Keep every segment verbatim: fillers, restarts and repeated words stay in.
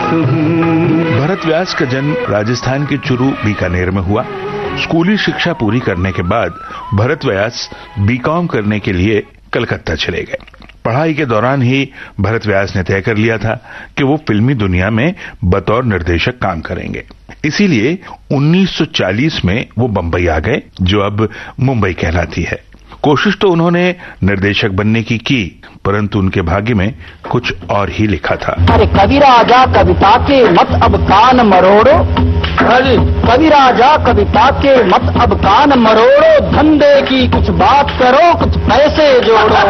हूँ। भरत व्यास का जन्म राजस्थान के चुरू बीकानेर में हुआ। स्कूली शिक्षा पूरी करने के बाद भरत व्यास बीकॉम करने के लिए कलकत्ता चले गए। पढ़ाई के दौरान ही भरत व्यास ने तय कर लिया था कि वो फिल्मी दुनिया में बतौर निर्देशक काम करेंगे। इसीलिए उन्नीस सौ चालीस में वो बंबई आ गए, जो अब मुंबई कहलाती है। कोशिश तो उन्होंने निर्देशक बनने की की, परंतु उनके भाग्य में कुछ और ही लिखा था। अरे कवि राजा कविता के मत अब कान मरोड़ो, अरे कवि राजा कविता के मत अब कान मरोड़ो, धंधे की कुछ बात करो, कुछ पैसे जोड़ो।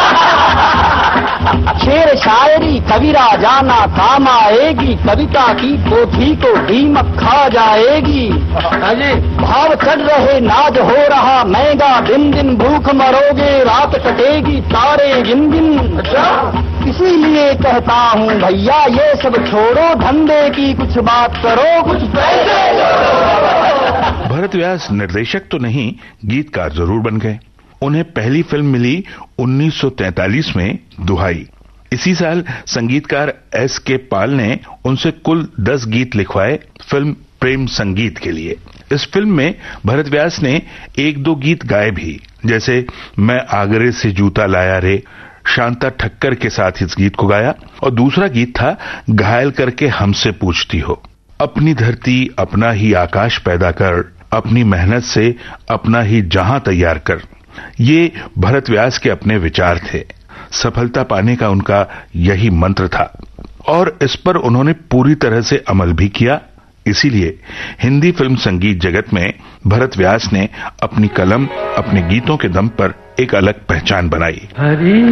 शेर शायरी कवि राजा ना काम आएगी, कविता की पोथी को दीमक खा जाएगी। भाव चढ़ रहे नाज हो रहा महंगा, दिन दिन भूख मरोगे, रात कटेगी तारे गिन गिन। इसीलिए कहता हूँ भैया ये सब छोड़ो, धंधे की कुछ बात करो, कुछ पैसे जोड़ो। भरत व्यास निर्देशक तो नहीं, गीतकार जरूर बन गए। उन्हें पहली फिल्म मिली उन्नीस सौ तैंतालीस में, दुहाई। इसी साल संगीतकार एस के पाल ने उनसे कुल दस गीत लिखवाए फिल्म प्रेम संगीत के लिए। इस फिल्म में भरत व्यास ने एक दो गीत गाए भी, जैसे मैं आगरे से जूता लाया रे, शांता ठक्कर के साथ इस गीत को गाया। और दूसरा गीत था घायल करके हमसे पूछती हो। अपनी धरती अपना ही आकाश पैदा कर, अपनी मेहनत से अपना ही जहां तैयार कर। ये भरत व्यास के अपने विचार थे। सफलता पाने का उनका यही मंत्र था और इस पर उन्होंने पूरी तरह से अमल भी किया। इसीलिए हिंदी फिल्म संगीत जगत में भरत व्यास ने अपनी कलम, अपने गीतों के दम पर एक अलग पहचान बनाई।